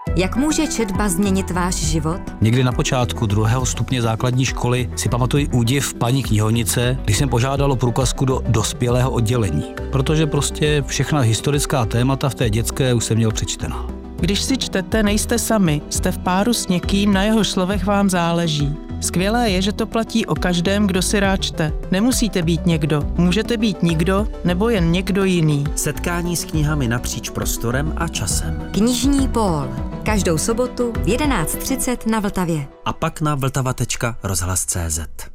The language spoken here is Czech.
Jak může četba změnit váš život? Někdy na počátku 2. stupně základní školy si pamatuji údiv paní knihovnice, když jsem požádal o průkazku do dospělého oddělení. Protože prostě všechna historická témata v té dětské už jsem měl přečtena. Když si čtete, nejste sami, jste v páru s někým, na jehož slovech vám záleží. Skvělé je, že to platí o každém, kdo si rád čte. Nemusíte být někdo, můžete být nikdo nebo jen někdo jiný. Setkání s knihami napříč prostorem a časem. Knižní pól. Každou sobotu v 11:30 na Vltavě. A pak na vltava.rozhlas.cz.